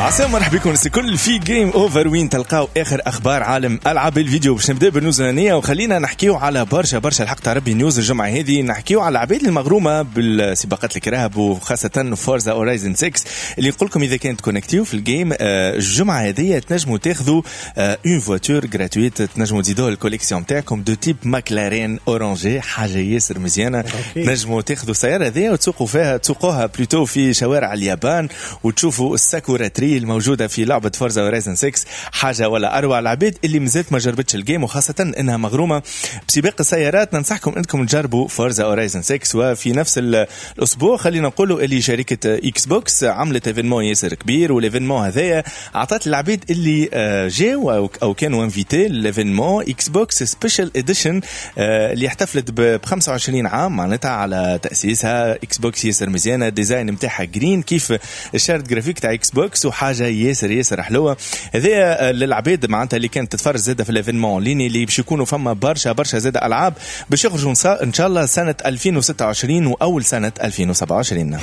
عسى مرحبا بكم الكل في جيم اوفر وين تلقاو اخر اخبار عالم العاب الفيديو. باش نبدا بالنيوز الثانيه وخلينا نحكيو على برشا الحق تاع ربي نيوز الجمعه هذه. نحكيو على العباد المغرومه بالسباقات الكراهب وخاصه فورزا اوريزن 6 اللي نقول لكم اذا كنت كونكتيو في الجيم الجمعه هذه تنجموا تاخذوا اون فواتور غراتويت، تنجموا تزيدوها الكوليكسيون تاعكم دو تيب ماكلارين اورانجي، حاجه ياسر مزيانه. تنجموا تاخذوا السياره هذه وتسوقوا تسوقوها بلوتو في شوارع اليابان وتشوفوا الساكورا تري الموجودة في لعبة فورزا هورايزن 6. حاجة ولا أروع. العباد اللي مازالت ما جربتش الجيم وخاصة إنها مغرومة بسباق السيارات ننصحكم إنكم تجربوا فورزا هورايزن 6. وفي نفس الأسبوع خلينا نقولوا اللي شركة إكس بوكس عملت إيفينمون ياسر كبير، والإيفينمون هذايا أعطت العباد اللي جاوا أو كانوا انفيتي الإيفينمون إكس بوكس سبيشال إديشن اللي احتفلت ب 25 عام معناتها على تأسيسها. إكس بوكس ياسر مزيانة، ديزاين متاعها جرين كيف الشارت جرافيك تاع إكس بوكس، وحاجة ياسر حلوة. هذا للعباد معناتها اللي كانت تتفرج زاده في الإيفينمون ليني اللي باش يكونوا فما برشا زاده ألعاب باش يخرجوا إن شاء الله سنة 2026 وأول سنة 2027.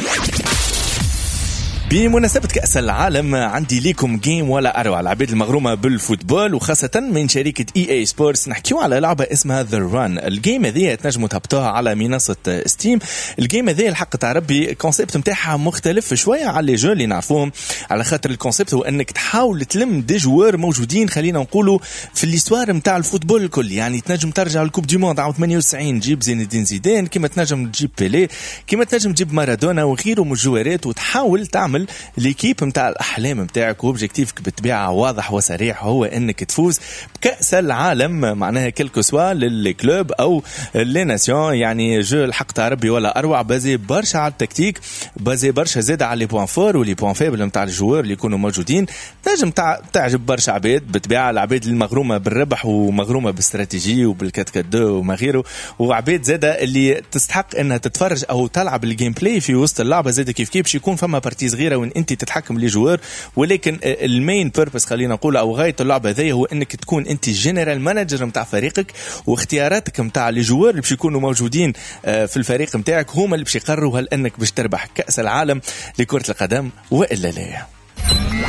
بمناسبة كأس العالم عندي ليكم جيم ولا أروع. العباد المغرومة بالفوتبول وخاصة من شركة EA Sports نحكيو على لعبة اسمها The Run. الجيم هذه تنجموا تهبطوها على منصة ستيم. الجيم هذه الحق تاع ربي الكونسيبت متاعها مختلف شوية على لي جو اللي نعرفوهم، على خاطر الكونسيبت هو انك تحاول تلم دي جوار موجودين خلينا نقولوا في الاستوار متاع الفوتبول الكل. يعني تنجم ترجع للكوب دي موند عام 98 تجيب زين الدين زيدان، كما تنجم تجيب بيلي، كما تنجم تجيب مارادونا وغيره من الجوارات، وتحاول تعمل ليكيب متاع الأحلام متاعك. وأوبجيكتيفك بالطبيعة واضح وصريح هو أنك تفوز بكأس العالم معناها كلكو سوا للكلوب أو للناسيون. يعني جو الحق تاع ربي ولا أروع، بازي برشا على التكتيك، بازي برشا زاد على لي بوان فور ولي بوان فيبل متاع الجوار اللي يكونوا موجودين. تنجم تعجب برشا عباد بالطبيعة، العباد المغرومة بالربح ومغرومة بالاستراتيجي وبالكاتكادو وما غيره، وعباد زادة اللي تستحق أنها تتفرج أو تلعب الجيم بلاي في وسط اللعبة. زادة كيف باش يكون فما بارتي صغيرة وين انت تتحكم لي جوار، ولكن المين بيربس خلينا نقول او غايه اللعبه هذه هو انك تكون انت الجنرال مانجر نتاع فريقك، واختياراتك نتاع لي جوار اللي باش يكونوا موجودين في الفريق نتاعك هما اللي باش يقرروا هل انك باش تربح كأس العالم لكرة القدم والا لا.